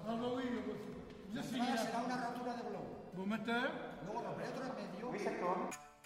lo oído, pues. La entrada será una rotura de globo. ¿Vos metés? Luego los metros en medio. ¿Viste esto?